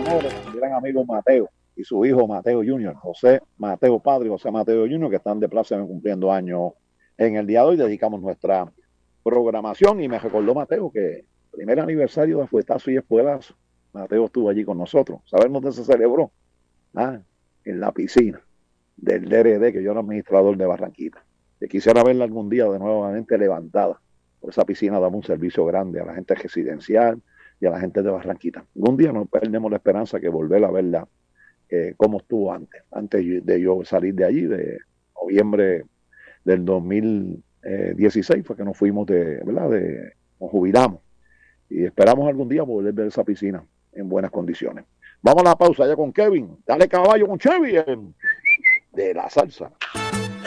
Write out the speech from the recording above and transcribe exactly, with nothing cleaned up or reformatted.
honores a mi gran amigo Mateo y su hijo Mateo junior, José Mateo Padre y José Mateo junior, que están de placer cumpliendo años en el día de hoy. Dedicamos nuestra programación y me recordó Mateo que el primer aniversario de Fuetazo y Espuelazo, Mateo estuvo allí con nosotros. ¿Sabemos dónde se celebró? Ah, en la piscina del D R D, que yo era administrador de Barranquita. Que quisiera verla algún día de nuevamente levantada. Por esa piscina daba un servicio grande a la gente residencial y a la gente de Barranquita. Un día no perdemos la esperanza que volver a verla eh, como estuvo antes, antes de yo salir de allí, de noviembre del dos mil dieciséis, fue que nos fuimos de, ¿verdad? De, nos jubilamos y esperamos algún día poder ver esa piscina en buenas condiciones. Vamos a la pausa ya con Kevin. Dale caballo con Chevy de la salsa.